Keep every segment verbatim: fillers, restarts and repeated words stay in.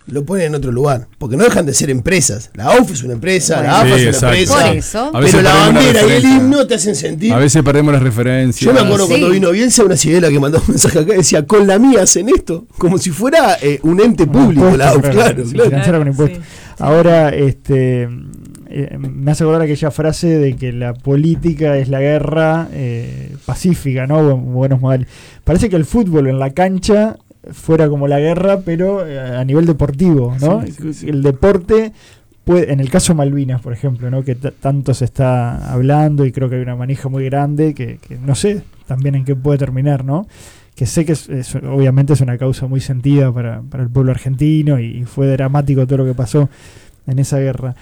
lo ponen en otro lugar. Porque no dejan de ser empresas. La A U F es una empresa, bueno, la A F A sí, es una exacto. empresa. Por eso. Pero la bandera y el himno te hacen sentir. A veces perdemos las referencias. Yo me acuerdo Sí. cuando vino Bielsa, una cigüela que mandó un mensaje acá, decía, con la mía hacen esto. Como si fuera eh, un ente Un público, impuesto, la A U F, claro, claro, sí, claro. financiera con impuestos. Sí, sí. Ahora, este, eh, me hace acordar aquella frase de que la política es la guerra eh, pacífica, ¿no? Bu- buenos modales. Parece que el fútbol en la cancha fuera como la guerra, pero eh, a nivel deportivo, ¿no? Sí, sí, sí. El deporte puede, en el caso Malvinas, por ejemplo, ¿no? Que t- tanto se está hablando y creo que hay una manija muy grande que, que no sé también en qué puede terminar, ¿no? Que sé que es, es- obviamente es una causa muy sentida para, para el pueblo argentino y, y fue dramático todo lo que pasó en esa guerra.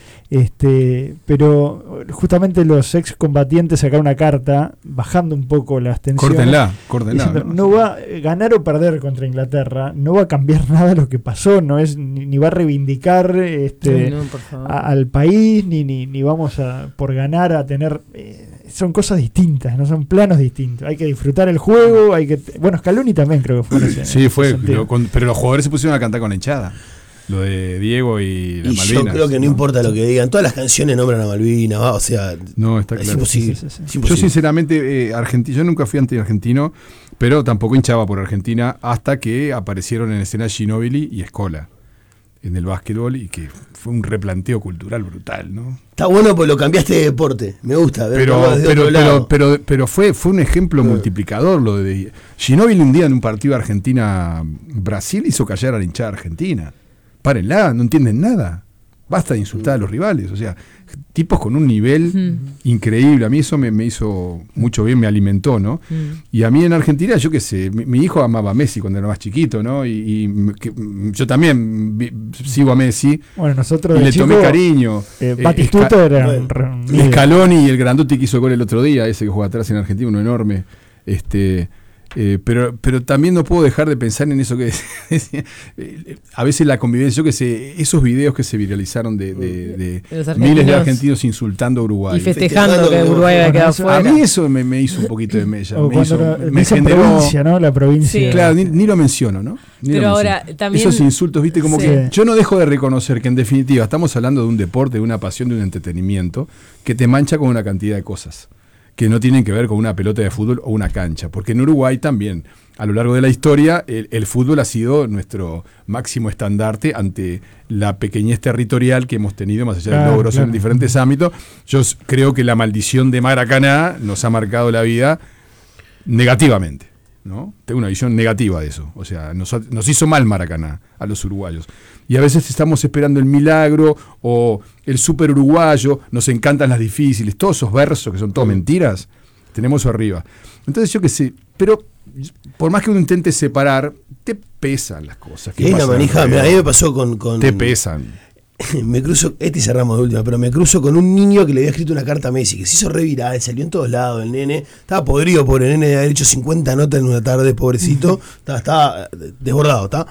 Este, pero justamente los excombatientes sacaron una carta bajando un poco las tensiones. Córtenla, córtenla. Diciendo, no va a ganar o perder contra Inglaterra, no va a cambiar nada lo que pasó, no es ni, ni va a reivindicar este, Ay, no, por favor. a- al país, ni, ni, ni vamos a por ganar a tener eh, son cosas distintas, no son planos distintos. Hay que disfrutar el juego, hay que bueno, Scaloni también creo que fue en ese, Sí, en ese fue. sentido. Lo- con- pero los jugadores se pusieron a cantar con la hinchada. Lo de Diego y las Y Malvinas. yo creo que no, importa lo que digan, todas las canciones nombran a Malvinas, va, o sea, No, está es claro. imposible. Sí, sí, sí, sí. es Yo imposible. sinceramente, eh, argenti- yo nunca fui anti-argentino, pero tampoco hinchaba por Argentina hasta que aparecieron en escena Ginóbili y Scola en el básquetbol y que fue un replanteo cultural brutal, ¿no? Está bueno porque lo cambiaste de deporte, me gusta. ver Pero, todo desde pero, otro pero, lado. pero, pero fue, fue un ejemplo Claro. multiplicador lo de Ginóbili. Un día en un partido Argentina-Brasil hizo callar a la hinchada argentina. Párenla, no entienden nada. Basta de insultar a los rivales. O sea, tipos con un nivel Mm. increíble. A mí eso me, me hizo mucho bien, me alimentó, ¿no? Mm. Y a mí en Argentina, yo qué sé, mi, mi hijo amaba a Messi cuando era más chiquito, ¿no? Y, y m- que- m- yo también vi- sigo a Messi Bueno, nosotros y de le tomé chico, cariño. eh, Eh, Batistuta Esca- era bueno, un, re- un el líder. Scaloni y el grandote que hizo gol el otro día, ese que juega atrás en Argentina, uno enorme. Este, eh, pero, pero también no puedo dejar de pensar en eso que decía. eh, a veces la convivencia, yo que sé, esos videos que se viralizaron de, de- de De los miles de argentinos. argentinos insultando a Uruguay. Y festejando Festejando que que- Uruguay había Bueno, quedado eso- A fuera. mí eso me, me hizo un poquito de mella. O Me, cuando hizo, lo- me dicen generó. provincia, ¿no? La provincia. Sí. Claro, ni, ni lo menciono, ¿no? Ni Pero lo ahora, menciono. también- Esos insultos, viste, como Sí. que yo no dejo de reconocer que en definitiva estamos hablando de un deporte, de una pasión, de un entretenimiento que te mancha con una cantidad de cosas que no tienen que ver con una pelota de fútbol o una cancha. Porque en Uruguay también, a lo largo de la historia, el, el fútbol ha sido nuestro máximo estandarte ante la pequeñez territorial que hemos tenido, más allá de Claro, logros claro. en diferentes ámbitos. Yo s- creo que la maldición de Maracaná nos ha marcado la vida negativamente, ¿no? Tengo una visión negativa de eso. O sea, nos, ha- nos hizo mal Maracaná a los uruguayos. Y a veces estamos esperando el milagro o el super uruguayo, nos encantan las difíciles, todos esos versos que son todos mentiras, tenemos eso arriba. Entonces yo qué sé, pero por más que uno intente separar, te pesan las cosas. que Y hay una pasan manija, alrededor. mira, a mí me pasó con, con Te pesan. me cruzo, este y cerramos de última, pero me cruzo con un niño que le había escrito una carta a Messi, que se hizo re viral, salió en todos lados el nene, estaba podrido, pobre nene, de haber hecho cincuenta notas en una tarde, pobrecito, estaba, estaba desbordado, ¿está?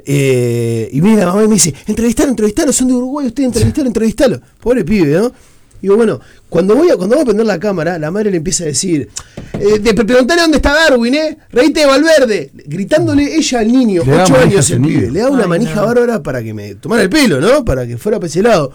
Eh, y viene la mamá y me dice, entrevistalo, entrevistalo, son de Uruguay, ustedes entrevistalo, entrevistalo, pobre pibe, ¿no? Digo, bueno, cuando voy a, cuando voy a prender la cámara, la madre le empieza a decir, eh, te preguntale dónde está Darwin, ¿eh? Reíte de Valverde, gritándole ella al niño, Le da ocho manija años a el ese pibe, niño. le da una Ay, manija no. bárbara para que me tomara el pelo, ¿no? Para que fuera para ese lado.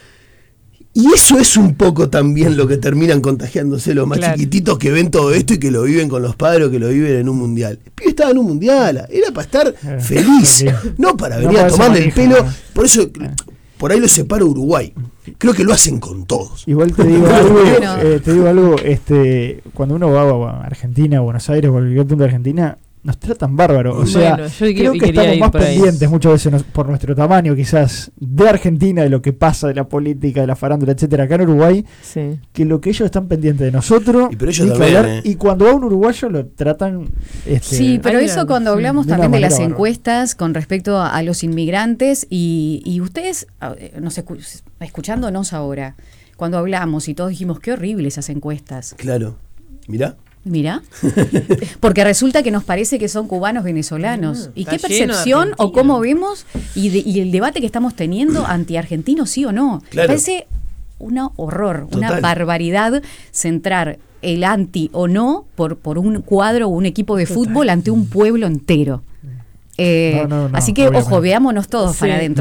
Y eso es un poco también lo que terminan contagiándose los más Claro. chiquititos que ven todo esto y que lo viven con los padres o que lo viven en un mundial. El pibe estaba en un mundial, era para estar Eh, feliz, sí. no para No venir para a esa tomarle el manija, pelo. no. Por eso, por ahí lo separo Uruguay. Creo que lo hacen con todos. Igual te digo algo, Bueno. eh, te digo algo, este, cuando uno va a Argentina, a Buenos Aires o a cualquier punto de Argentina, nos tratan bárbaro. O sea, Bueno, yo creo que- que quería estamos ir más por ahí. pendientes muchas veces nos- por nuestro tamaño, quizás, de Argentina, de lo que pasa, de la política, de la farándula, etcétera, acá en Uruguay, Sí. que lo que ellos están pendientes de nosotros. Y pero ellos ni que también, hablar, eh. y cuando va un uruguayo lo tratan. Este, Sí, pero Hay eso una- cuando hablamos de una también de las manera bárbara. encuestas con respecto a, a los inmigrantes y, y ustedes, a- nos escu- escuchándonos ahora, cuando hablamos y todos dijimos, qué horrible esas encuestas. Claro. Mirá. Mira, porque resulta que nos parece que son cubanos venezolanos. Mm, ¿Y está qué lleno de percepción o argentinos. cómo vemos y, de- y el debate que estamos teniendo anti-argentino, sí o no? Claro. Parece un horror, una Total. barbaridad centrar el anti o no por, por un cuadro o un equipo de fútbol ante un pueblo entero. Eh, No, no, no, así que, obviamente. ojo, veámonos todos Sí. para adentro.